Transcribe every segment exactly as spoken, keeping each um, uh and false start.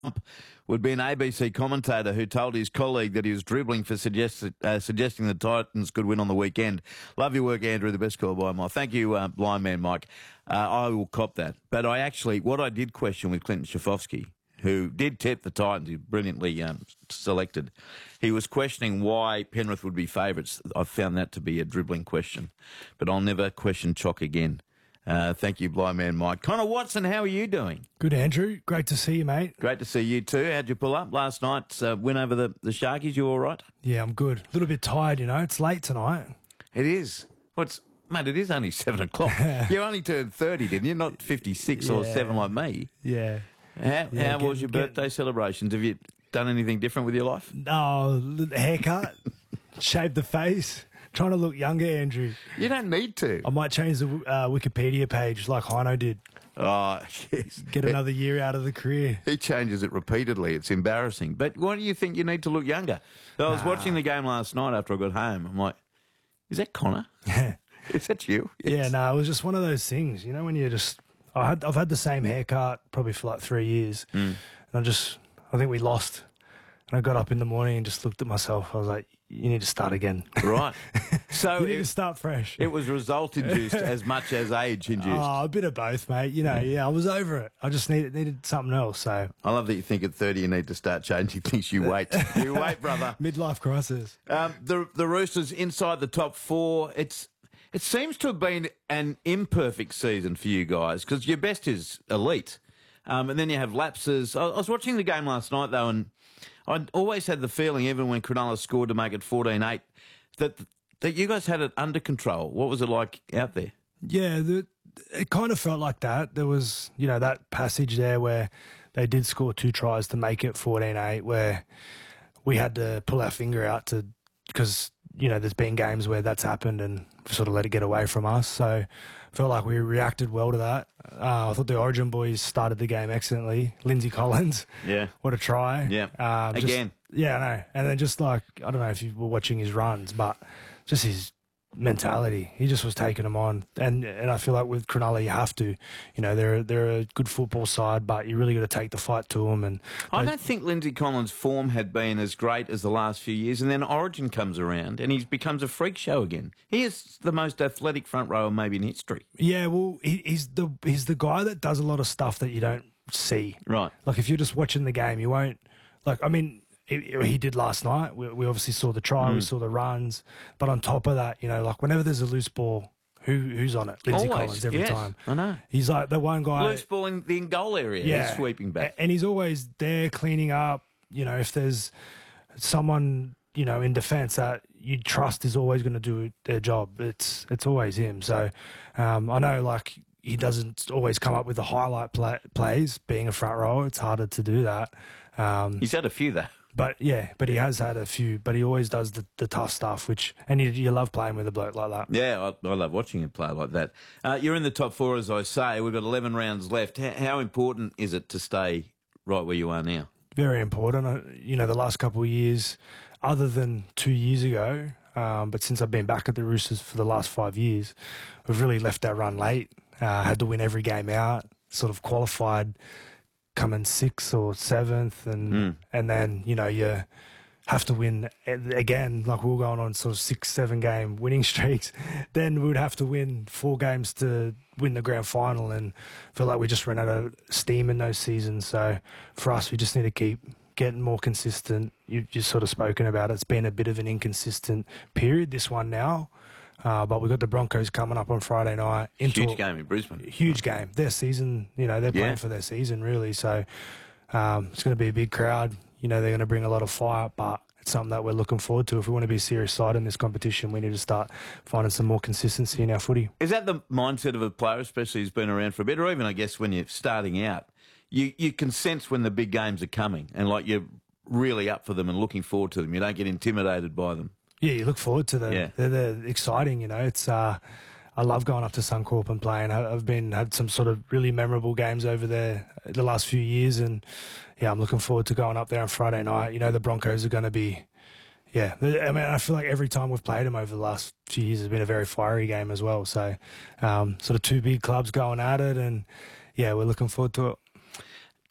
would be an A B C commentator who told his colleague that he was dribbling for suggest, uh, suggesting the Titans could win on the weekend. Love your work, Andrew. The best call by Mike. Thank you, uh, blind man Mike. Uh, I will cop that. But I actually, what I did question with Clinton Schifofsky, who did tip the Titans, he brilliantly um, selected. He was questioning why Penrith would be favourites. I found that to be a dribbling question. But I'll never question Chock again. Uh, thank you, blind man Mike. Connor Watson, how are you doing? Good, Andrew. Great to see you, mate. Great to see you too. How'd you pull up last night's uh, win over the, the Sharkies? You all right? Yeah, I'm good. A little bit tired, you know. It's late tonight. It is. What's Mate, it is only seven o'clock. You only turned thirty, didn't you? Not fifty-six yeah. or seven like me. Yeah. How, yeah, how get, was your get, birthday celebrations? Have you done anything different with your life? Oh, haircut, shaved the face. Trying to look younger, Andrew. You don't need to. I might change the uh, Wikipedia page like Hino did. Oh, jeez. Get another year out of the career. He changes it repeatedly. It's embarrassing. But why do you think you need to look younger? So I was nah. watching the game last night after I got home. I'm like, is that Connor? Yeah. Is that you? Yes. Yeah, no, it was just one of those things. You know, when you just... I had, I've had the same haircut probably for like three years. Mm. And I just... I think we lost. And I got up in the morning and just looked at myself. I was like, you need to start again. Right. So you need it, to start fresh. It was result-induced as much as age-induced. Oh, a bit of both, mate. You know, yeah, I was over it. I just needed needed something else. So I love that you think at thirty you need to start changing things. You wait. You wait, brother. Midlife crisis. Um, the the Roosters inside the top four. It's It seems to have been an imperfect season for you guys because your best is elite. Um, and then you have lapses. I, I was watching the game last night, though, and I always had the feeling, even when Cronulla scored to make it fourteen eight, that that you guys had it under control. What was it like out there? Yeah, the, it kind of felt like that. There was, you know, that passage there where they did score two tries to make it fourteen eight, where we had to pull our finger out to because, you know, there's been games where that's happened and sort of let it get away from us. So I felt like we reacted well to that. Uh, I thought the Origin boys started the game excellently. Lindsay Collins. Yeah. What a try. Yeah. Um, just, Again. Yeah, I know. And then just like, I don't know if you were watching his runs, but just his mentality. He just was taking them on. And and I feel like with Cronulla, you have to. You know, they're, they're a good football side, but you really got to take the fight to them. And I they, don't think Lindsay Collins' form had been as great as the last few years, and then Origin comes around and he becomes a freak show again. He is the most athletic front rower maybe in history. Yeah, well, he, he's the he's the guy that does a lot of stuff that you don't see. Right. Like if you're just watching the game, you won't. Like I mean. He, he did last night. We, we obviously saw the try, mm. we saw the runs, but on top of that, you know, like whenever there's a loose ball, who who's on it? Lindsay Always, Collins every yes, time. I know. He's like the one guy. Loose ball in the in goal area. Yeah, he's sweeping back, and he's always there cleaning up. You know, if there's someone, you know, in defence that you trust is always going to do their job, it's it's always him. So um, I know, like. He doesn't always come up with the highlight play, plays. Being a front rower, it's harder to do that. Um, he's had a few though. But yeah, but he has had a few. But he always does the, the tough stuff, which and you, you love playing with a bloke like that. Yeah, I, I love watching him play like that. Uh, you're in the top four, as I say. We've got eleven rounds left. How, how important is it to stay right where you are now? Very important. Uh, you know, the last couple of years, other than two years ago, um, but since I've been back at the Roosters for the last five years, we've really left our run late. Uh, had to win every game out, sort of qualified coming sixth or seventh, and mm. and then, you know, you have to win again, like we were going on sort of six, seven game winning streaks. Then we would have to win four games to win the grand final, and feel like we just ran out of steam in those seasons. So for us, we just need to keep getting more consistent. You've just sort of spoken about it. It's been a bit of an inconsistent period, this one now. Uh, but we've got the Broncos coming up on Friday night. Into huge game in Brisbane. Huge game. Their season, you know, they're playing yeah. for their season, really. So um, it's going to be a big crowd. You know, they're going to bring a lot of fire, but it's something that we're looking forward to. If we want to be a serious side in this competition, we need to start finding some more consistency in our footy. Is that the mindset of a player, especially who's been around for a bit, or even, I guess, when you're starting out? You, you can sense when the big games are coming and, like, you're really up for them and looking forward to them. You don't get intimidated by them. Yeah, you look forward to them. Yeah. They're, they're exciting, you know. It's uh, I love going up to Suncorp and playing. I, I've been had some sort of really memorable games over there the last few years, and yeah, I'm looking forward to going up there on Friday night. You know, the Broncos are going to be, yeah. I mean, I feel like every time we've played them over the last few years has been a very fiery game as well. So, um, sort of two big clubs going at it, and yeah, we're looking forward to it.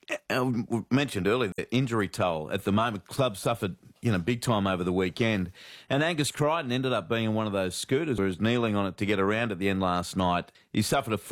uh, we mentioned earlier the injury toll at the moment. Club suffered, you know, big time over the weekend. And Angus Crichton ended up being in one of those scooters where he was kneeling on it to get around at the end last night. He suffered a